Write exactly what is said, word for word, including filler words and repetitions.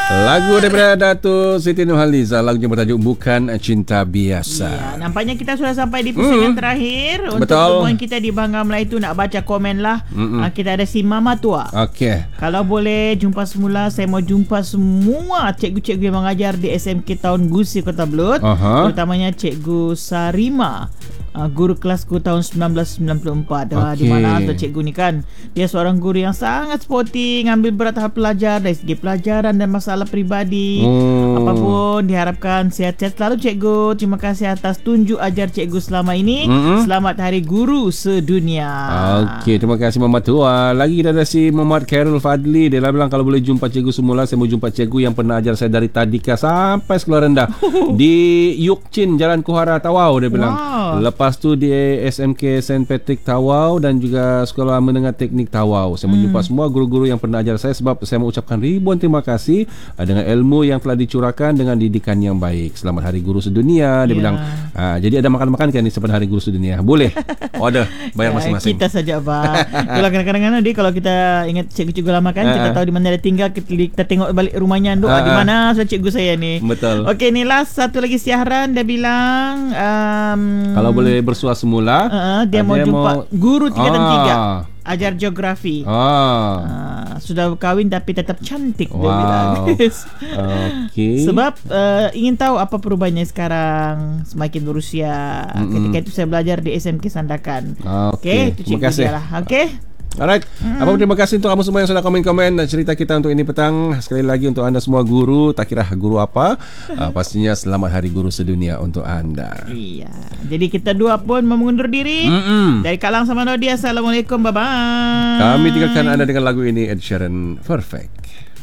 Lagu daripada Datuk Siti Nurhaliza, lagunya bertajuk Bukan Cinta Biasa. Ya, nampaknya kita sudah sampai di pusingan mm. terakhir. Untuk pertemuan kita di Bangga Melayu tu, nak baca komen lah. Ha, kita ada si Mama Tua. Okey. Kalau boleh jumpa semula, saya mau jumpa semua cikgu-cikgu yang mengajar di S M K Taun Gusi Kota Belud. Uh-huh. Terutamanya Cikgu Sarima, uh, guru kelasku tahun sembilan belas sembilan puluh empat. Okay. Di mana tu cikgu ni kan, dia seorang guru yang sangat sporty, ngambil berat hal pelajar dari segi pelajaran dan masalah peribadi. Hmm. Apapun diharapkan sihat-sihat selalu cikgu. Terima kasih atas tunjuk ajar cikgu selama ini. Mm-hmm. Selamat Hari Guru Sedunia. Okey, terima kasih Mama Tua. Lagi kita ada si Muhammad Khairul Fadli. Dia bilang kalau boleh jumpa cikgu semula, saya mau jumpa cikgu yang pernah ajar saya dari tadika sampai sekolah rendah di Yukchin, Jalan Kuhara, Tawau. Dia bilang. Wow. Lepas tu di S M K Saint Patrick Tawau dan juga Sekolah Menengah Teknik Tawau. Saya mau jumpa hmm. semua guru-guru yang pernah ajar saya, sebab saya mengucapkan ribuan terima kasih dengan ilmu yang telah dicurahkan dengan didikan yang baik. Selamat Hari Guru Sedunia. Dia yeah. bilang, ah, jadi ada makan-makan kan ni sebenarnya Hari Guru Sedunia. Boleh order, bayar masing-masing. Kita saja Abang. Kalau kadang-kadang dia, kalau kita ingat cikgu-cikgu lama kan, kita tahu di mana dia tinggal, kita, kita tengok balik rumahnya, doa di mana sudah cikgu saya ni. Betul. Okey, ni last satu lagi siaran. Dia bilang um, kalau boleh bersua semula, uh, dia, dia mau jumpa mau... guru tiga dan tiga, ajar geografi. Ah. Uh, sudah berkahwin tapi tetap cantik. Wow. Dia bilang. Okay. Sebab uh, ingin tahu apa perubahannya sekarang semakin berusia. Mm-hmm. Ketika itu saya belajar di S M K Sandakan. Okey, okay, terima kasih. Okey. Alright, hmm. apa terima kasih untuk kamu semua yang sudah komen-komen dan cerita kita untuk ini petang. Sekali lagi untuk anda semua guru, tak kira guru apa, uh, pastinya selamat Hari Guru Sedunia untuk anda. Iya. Jadi kita dua pun mengundur diri. Mm-mm. Dari Kalang sama Nodi. Assalamualaikum, bye bye. Kami tinggalkan anda dengan lagu ini, Ed Sheeran, Perfect.